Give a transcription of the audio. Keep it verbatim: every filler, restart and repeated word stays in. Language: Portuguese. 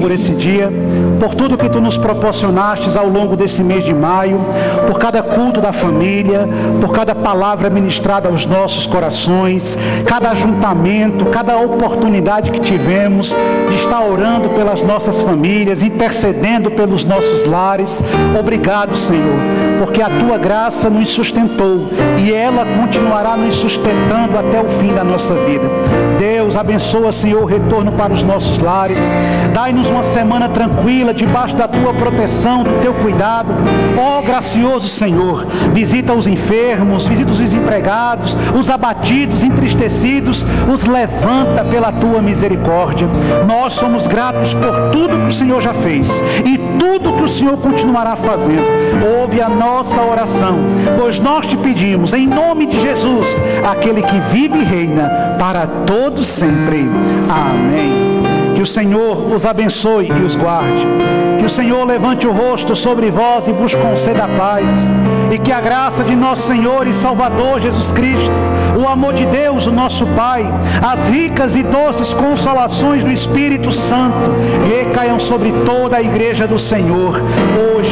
por esse dia, por tudo que Tu nos proporcionastes ao longo desse mês de maio, por cada culto da família, por cada palavra ministrada aos nossos corações, cada ajuntamento, cada oportunidade que tivemos de estar orando pelas nossas famílias, intercedendo pelos nossos lares. Obrigado, Senhor, porque a Tua graça nos sustentou e ela continuará nos sustentando até o fim da nossa vida. Deus, abençoa, Senhor, o retorno para os nossos lares. Dai-nos uma semana tranquila, debaixo da Tua proteção, do Teu cuidado. Ó gracioso Senhor, visita os enfermos, visita os desempregados, os abatidos, entristecidos, os levanta pela Tua misericórdia. Nós somos gratos por tudo que o Senhor já fez e tudo que o Senhor continuará fazendo. Ouve a nossa oração, pois nós te pedimos, em nome de Jesus, aquele que vive e reina para todos sempre. Amém. Que o Senhor os abençoe e os guarde. Que o Senhor levante o rosto sobre vós e vos conceda a paz. E que a graça de nosso Senhor e Salvador Jesus Cristo, o amor de Deus, o nosso Pai, as ricas e doces consolações do Espírito Santo recaiam sobre toda a igreja do Senhor, hoje